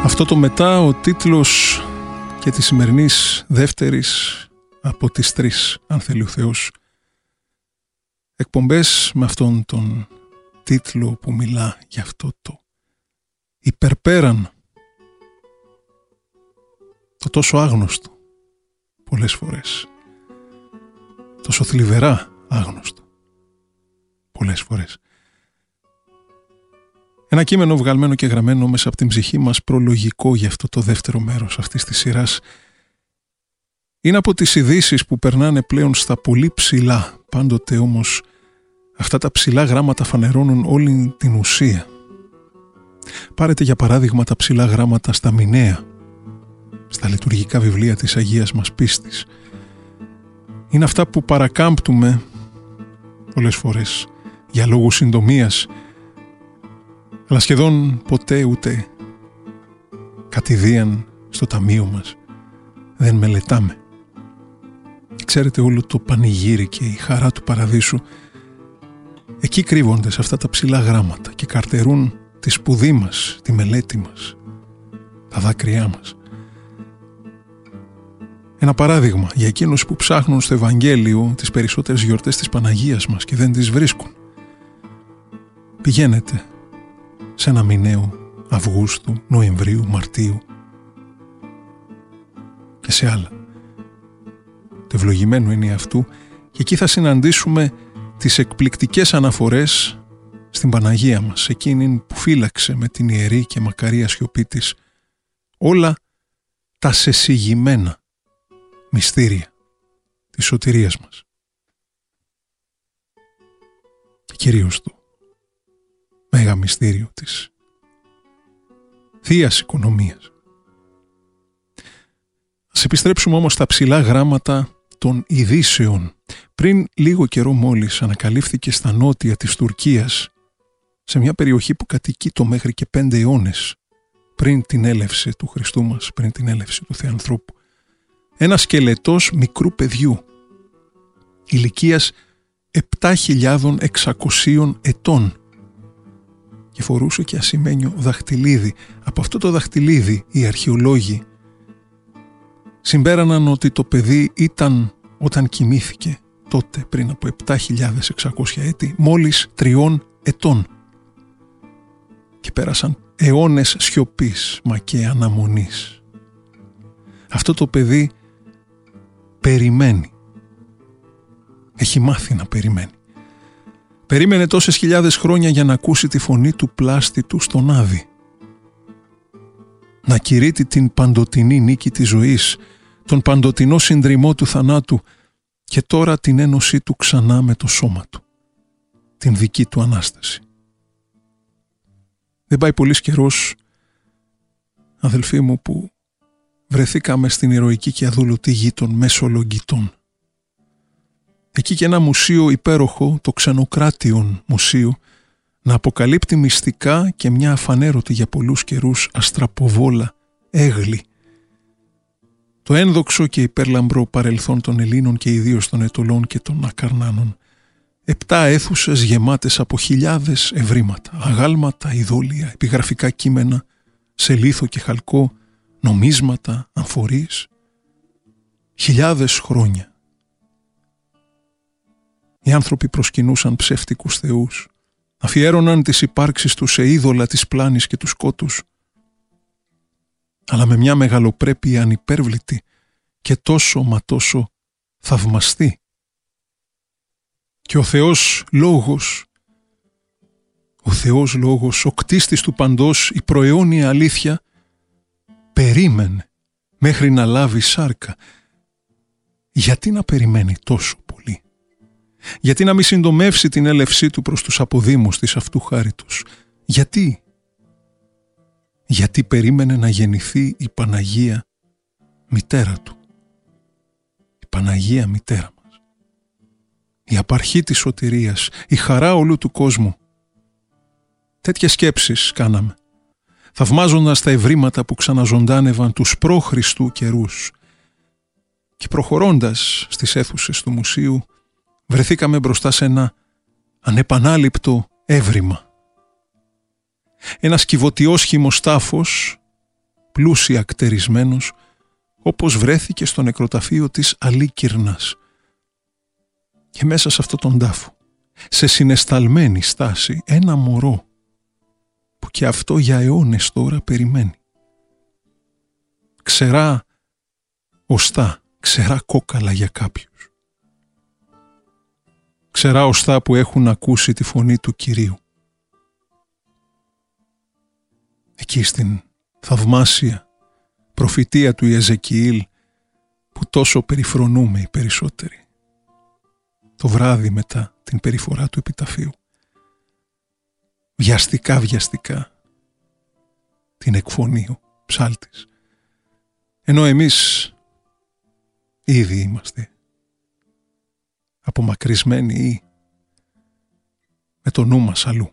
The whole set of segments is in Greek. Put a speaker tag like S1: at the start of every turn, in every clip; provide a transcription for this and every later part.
S1: Αυτό το μετά ο τίτλος και της σημερινής δεύτερης από τις 3, αν θέλει ο Θεός, εκπομπές με αυτόν τον τίτλο που μιλά για αυτό το υπερπέραν, το τόσο άγνωστο πολλές φορές, τόσο θλιβερά άγνωστο πολλές φορές. Ένα κείμενο βγαλμένο και γραμμένο μέσα από την ψυχή μας, προλογικό για αυτό το δεύτερο μέρος αυτής της σειράς. Είναι από τις ειδήσεις που περνάνε πλέον στα πολύ ψηλά, πάντοτε όμως αυτά τα ψηλά γράμματα φανερώνουν όλη την ουσία. Πάρετε για παράδειγμα τα ψηλά γράμματα στα μηνέα, στα λειτουργικά βιβλία της Αγίας μας πίστης. Είναι αυτά που παρακάμπτουμε πολλές φορές για λόγους συντομίας, αλλά σχεδόν ποτέ ούτε κατηδίαν στο ταμείο μας δεν μελετάμε. Ξέρετε, όλο το πανηγύρι και η χαρά του παραδείσου εκεί κρύβονται σε αυτά τα ψηλά γράμματα και καρτερούν τη σπουδή μας, τη μελέτη μας, τα δάκρυά μας. Ένα παράδειγμα για εκείνους που ψάχνουν στο Ευαγγέλιο τις περισσότερες γιορτές της Παναγίας μας και δεν τις βρίσκουν. Πηγαίνετε σε ένα μηναίο Αυγούστου, Νοεμβρίου, Μαρτίου και σε άλλα. Το ευλογημένο είναι αυτού και εκεί θα συναντήσουμε τις εκπληκτικές αναφορές στην Παναγία μας, εκείνη που φύλαξε με την ιερή και μακαρία σιωπή της όλα τα σεσυγημένα μυστήρια της σωτηρίας μας και κυρίως το μέγα μυστήριο της Θείας Οικονομίας. Ας επιστρέψουμε όμως στα ψηλά γράμματα των ειδήσεων. Πριν λίγο καιρό μόλις ανακαλύφθηκε στα νότια της Τουρκίας, σε μια περιοχή που κατοικεί το μέχρι και 5 αιώνες πριν την έλευση του Χριστού μας, πριν την έλευση του Θεανθρώπου, ένα σκελετός μικρού παιδιού ηλικίας 7.600 ετών και φορούσε και ασημένιο δαχτυλίδι. Από αυτό το δαχτυλίδι οι αρχαιολόγοι συμπέραναν ότι το παιδί ήταν, όταν κοιμήθηκε τότε πριν από 7.600 έτη, μόλις 3 ετών και πέρασαν αιώνες σιωπής μα και αναμονής. Αυτό το παιδί περιμένει, έχει μάθει να περιμένει. Περίμενε τόσες χιλιάδες χρόνια για να ακούσει τη φωνή του πλάστη του στον Άδη, να κηρύττει την παντοτινή νίκη της ζωής, τον παντοτινό συντριμμό του θανάτου και τώρα την ένωσή του ξανά με το σώμα του, την δική του Ανάσταση. Δεν πάει πολύς καιρός, αδελφοί μου, που βρεθήκαμε στην ηρωική και αδούλωτη γη των Μεσολογγιτών. Εκεί και ένα μουσείο υπέροχο, το Ξενοκράτιον Μουσείο, να αποκαλύπτει μυστικά και μια αφανέρωτη για πολλούς καιρούς αστραποβόλα έγλη. Το ένδοξο και υπέρλαμπρο παρελθόν των Ελλήνων και ιδίως των Αιτωλών και των Ακαρνάνων. 7 αίθουσες γεμάτες από χιλιάδες ευρήματα, αγάλματα, ειδόλια, επιγραφικά κείμενα, σε λίθο και χαλκό, νομίσματα, αμφορείς. Χιλιάδες χρόνια. Οι άνθρωποι προσκυνούσαν ψεύτικους θεούς, αφιέρωναν τις υπάρξεις τους σε είδωλα της πλάνης και του σκότους, αλλά με μια μεγαλοπρέπεια ανυπέρβλητη και τόσο μα τόσο θαυμαστή. Και ο Θεός Λόγος, ο κτίστης του παντός, η προαιώνια αλήθεια, περίμενε μέχρι να λάβει σάρκα. Γιατί να περιμένει τόσο πολύ? Γιατί να μην συντομεύσει την έλευσή του προς τους αποδήμους της αυτού χάριτος? Γιατί περίμενε να γεννηθεί η Παναγία μητέρα του, η Παναγία μητέρα μας, η απαρχή της σωτηρίας, η χαρά όλου του κόσμου. Τέτοιες σκέψεις κάναμε, θαυμάζοντας τα ευρήματα που ξαναζωντάνευαν τους προ-Χριστού καιρούς, και προχωρώντας στις αίθουσες του μουσείου βρεθήκαμε μπροστά σε ένα ανεπανάληπτο έβριμα. Ένας κυβωτιόσχημος τάφος πλούσια κτερισμένος, όπως βρέθηκε στο νεκροταφείο της Αλίκυρνας. Και μέσα σε αυτόν τον τάφο, σε συναισθαλμένη στάση, ένα μωρό που και αυτό για αιώνες τώρα περιμένει. Ξερά οστά, ξερά κόκαλα για κάποιους. Ξερά οστά που έχουν ακούσει τη φωνή του Κυρίου. Εκεί στην θαυμάσια προφητεία του Ιεζεκιήλ που τόσο περιφρονούμε οι περισσότεροι. Το βράδυ μετά την περιφορά του επιταφείου. Βιαστικά την εκφωνεί ο ψάλτης. Ενώ εμείς ήδη είμαστε απομακρυσμένοι ή με το νου μας αλλού.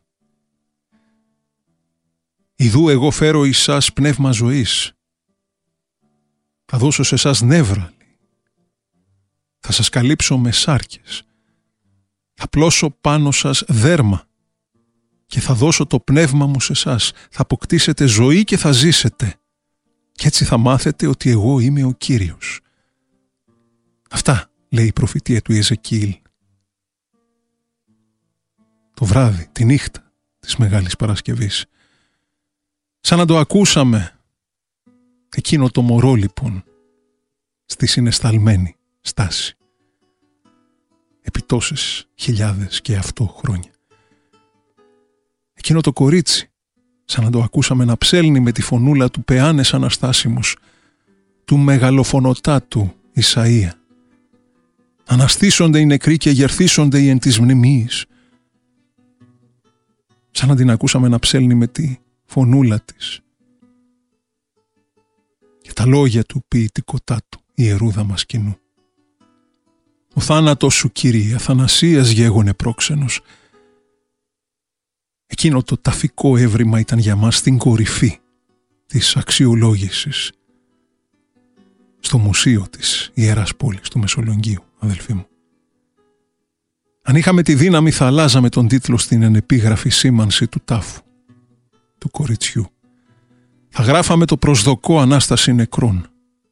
S1: «Ιδού εγώ φέρω εις σας πνεύμα ζωής. Θα δώσω σε εσάς νεύρα. Θα σας καλύψω με σάρκες. Θα πλώσω πάνω σας δέρμα και θα δώσω το πνεύμα μου σε εσάς. Θα αποκτήσετε ζωή και θα ζήσετε. Και έτσι θα μάθετε ότι εγώ είμαι ο Κύριος». Αυτά λέει η προφητεία του Ιεζεκιήλ. Το βράδυ, τη νύχτα της Μεγάλης Παρασκευής. Σαν να το ακούσαμε εκείνο το μωρό λοιπόν στη συναισθαλμένη στάση επί τόσες χιλιάδες και αυτό χρόνια. Εκείνο το κορίτσι σαν να το ακούσαμε να ψέλνει με τη φωνούλα του Πεάνες Αναστάσιμος, του μεγαλοφωνοτάτου Ισαΐα. Αναστήσονται οι νεκροί και γερθήσονται οι εν της μνημείας. Σαν να την ακούσαμε να ψέλνει με τη φωνούλα της και τα λόγια του ποιητικοτάτου Ιερού Δαμασκηνού. «Ο θάνατος σου, Κύριε, αθανασίας γέγονε πρόξενος». Εκείνο το ταφικό έβριμα ήταν για μας την κορυφή της αξιολόγησης στο μουσείο της Ιεράς Πόλης του Μεσολογγίου, αδελφοί μου. Αν είχαμε τη δύναμη θα αλλάζαμε τον τίτλο στην ενεπίγραφη σήμανση του τάφου του κοριτσιού. Θα γράφαμε το προσδοκώ Ανάσταση νεκρών.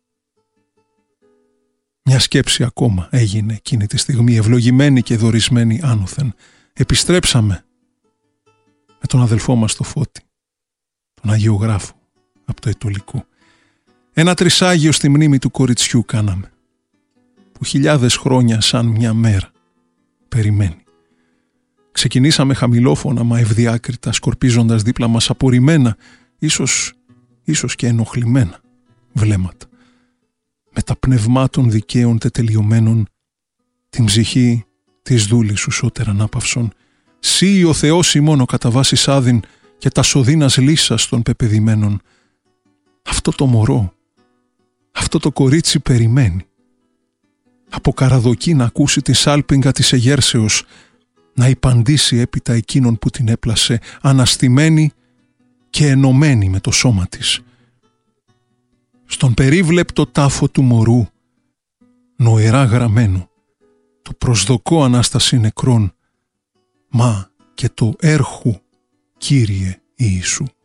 S1: Μια σκέψη ακόμα έγινε εκείνη τη στιγμή, ευλογημένη και δωρισμένη άνωθεν. Επιστρέψαμε με τον αδελφό μας το Φώτη, τον Αγιογράφο από το Ετωλικό. Ένα τρισάγιο στη μνήμη του κοριτσιού κάναμε, που χιλιάδες χρόνια σαν μια μέρα περιμένει. Ξεκινήσαμε χαμηλόφωνα μα ευδιάκριτα, σκορπίζοντας δίπλα μας απορριμμένα, ίσως και ενοχλημένα βλέμματα, με τα πνευμάτων δικαίων τετελειωμένων, την ψυχή της δούλης σου σώτερα ανάπαυσον, σύ ο Θεός ημών κατά βάσης άδειν και τα σωδίνας λύσας των πεπεδημένων. Αυτό το μωρό, αυτό το κορίτσι περιμένει. Από καραδοκή να ακούσει τη σάλπιγγα της εγέρσεως, να υπαντήσει έπειτα εκείνον που την έπλασε, αναστημένη και ενωμένη με το σώμα της. Στον περίβλεπτο τάφο του μωρού, νοερά γραμμένο, το προσδοκώ Ανάσταση νεκρών, μα και το έρχου Κύριε Ιησού.